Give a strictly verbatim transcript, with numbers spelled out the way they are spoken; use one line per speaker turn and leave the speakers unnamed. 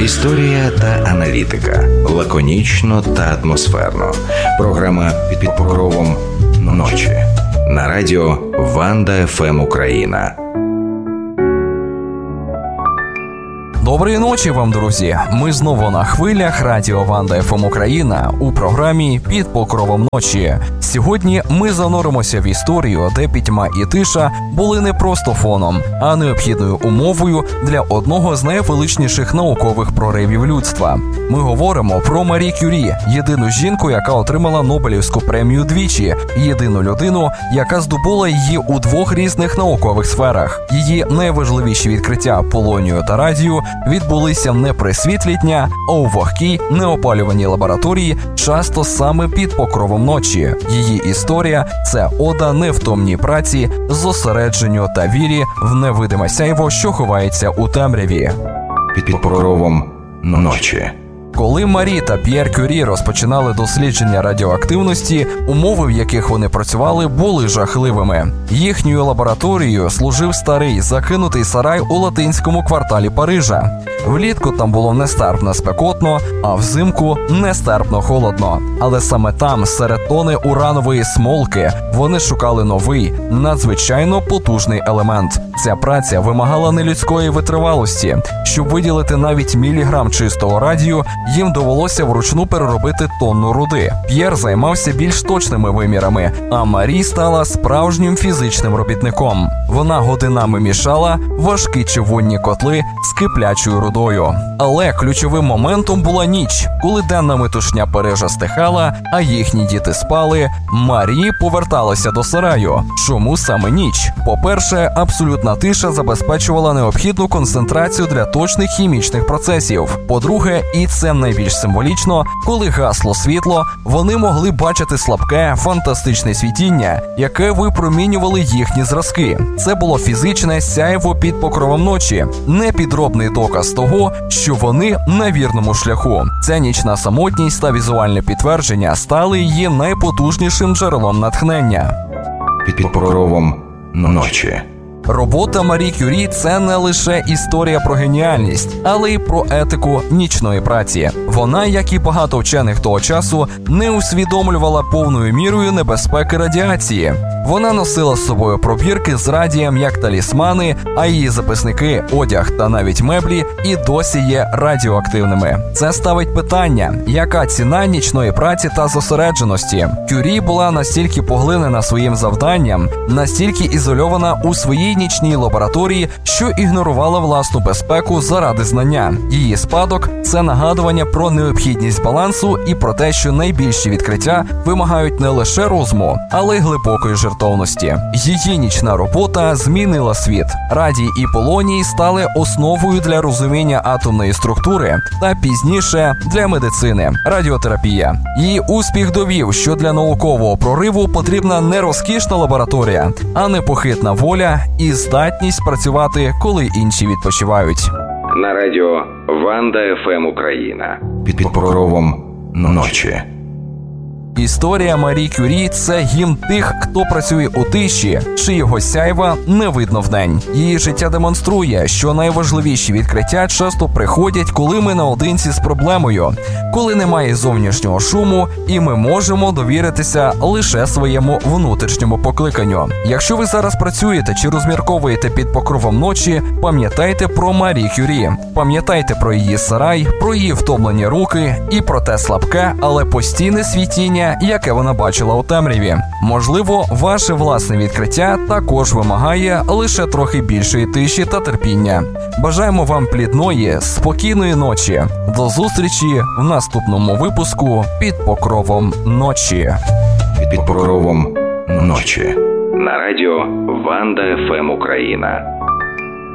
Історія та аналітика. Лаконічно та атмосферно. Програма «Під покровом ночі». На радіо Ванда еф ем Україна.
Доброї ночі вам, друзі! Ми знову на хвилях радіо Ванда еф ем Україна у програмі «Під покровом ночі». Сьогодні ми зануримося в історію, де пітьма і тиша були не просто фоном, а необхідною умовою для одного з найвеличніших наукових проривів людства. Ми говоримо про Марі Кюрі, єдину жінку, яка отримала Нобелівську премію двічі, єдину людину, яка здобула її у двох різних наукових сферах. Її найважливіші відкриття полонію та радію відбулися не при світлі дня, а у вогкій, неопалюваній лабораторії, часто саме під покровом ночі. Її історія – це ода невтомній праці, зосередженню та вірі в невидиме сяйво, що ховається у темряві.
Під покровом ночі.
Коли Марі та П'єр Кюрі розпочинали дослідження радіоактивності, умови, в яких вони працювали, були жахливими. Їхньою лабораторією служив старий, закинутий сарай у латинському кварталі Парижа. Влітку там було нестерпно спекотно, а взимку нестерпно холодно. Але саме там, серед тони уранової смолки, вони шукали новий, надзвичайно потужний елемент. Ця праця вимагала нелюдської витривалості. Щоб виділити навіть міліграм чистого радію, їм довелося вручну переробити тонну руди. П'єр займався більш точними вимірами, а Марі стала справжнім фізичним робітником. Вона годинами мішала важкі чавунні котли з киплячою рудою. Але ключовим моментом була ніч. Коли денна метушня Парижа стихала, а їхні діти спали, Марі поверталася до сараю. Чому саме ніч? По-перше, абсолютна тиша забезпечувала необхідну концентрацію для точних хімічних процесів. По-друге, і це найбільш символічно, коли гасло світло, вони могли бачити слабке, фантастичне світіння, яке випромінювали їхні зразки. Це було фізичне сяйво під покровом ночі, непідробний доказ того, що вони на вірному шляху. Ця нічна самотність та візуальне підтвердження стали її найпотужнішим джерелом натхнення.
Під покровом ночі.
Робота Марі Кюрі – це не лише історія про геніальність, але й про етику нічної праці. Вона, як і багато вчених того часу, не усвідомлювала повною мірою небезпеки радіації. Вона носила з собою пробірки з радієм як талісмани, а її записники, одяг та навіть меблі і досі є радіоактивними. Це ставить питання, яка ціна нічної праці та зосередженості? Кюрі була настільки поглинена своїм завданням, настільки ізольована у своїй нічній лабораторії, що ігнорувала власну безпеку заради знання. Її спадок – це нагадування про необхідність балансу і про те, що найбільші відкриття вимагають не лише розуму, але й глибокої жертовності. Її нічна робота змінила світ. Радій і полоній стали основою для розуміння атомної структури та пізніше для медицини – радіотерапія. Її успіх довів, що для наукового прориву потрібна не розкішна лабораторія, а непохитна воля і здатність працювати, коли інші відпочивають.
На радіо Ванда еф ем Україна. Під покровом ночі.
Історія Марі Кюрі – це гімн тих, хто працює у тиші, чиєго сяйва не видно вдень. Її життя демонструє, що найважливіші відкриття часто приходять, коли ми наодинці з проблемою, коли немає зовнішнього шуму, і ми можемо довіритися лише своєму внутрішньому покликанню. Якщо ви зараз працюєте чи розмірковуєте під покровом ночі, пам'ятайте про Марі Кюрі. Пам'ятайте про її сарай, про її втомлені руки і про те слабке, але постійне світіння, яке вона бачила у темряві. Можливо, ваше власне відкриття також вимагає лише трохи більшої тиші та терпіння. Бажаємо вам плідної, спокійної ночі. До зустрічі в наступному випуску «Під покровом ночі».
Під покровом ночі. На радіо Ванда еф ем Україна.